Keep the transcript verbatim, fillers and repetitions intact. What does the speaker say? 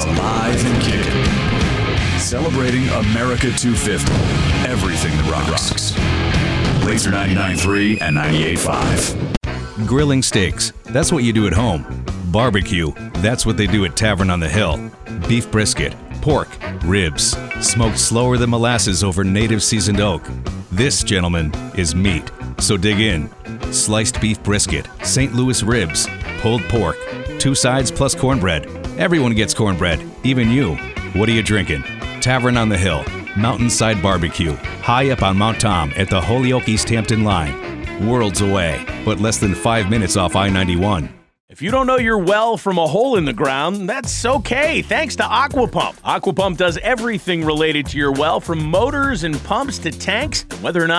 alive and kicking. Celebrating America two fifty. Everything that rocks. Laser ninety-nine point three and ninety-eight point five. Grilling steaks, that's what you do at home. Barbecue, that's what they do at Tavern on the Hill. Beef brisket, pork, ribs, smoked slower than molasses over native seasoned oak. This, gentlemen, is meat, so dig in. Sliced beef brisket, Saint Louis ribs, pulled pork, two sides plus cornbread. Everyone gets cornbread, even you. What are you drinking? Tavern on the Hill, Mountainside Barbecue, high up on Mount Tom at the Holyoke East Hampton line. Worlds away, but less than five minutes off I ninety-one. If you don't know your well from a hole in the ground, that's okay, thanks to Aquapump. Aquapump does everything related to your well, from motors and pumps to tanks. Whether or not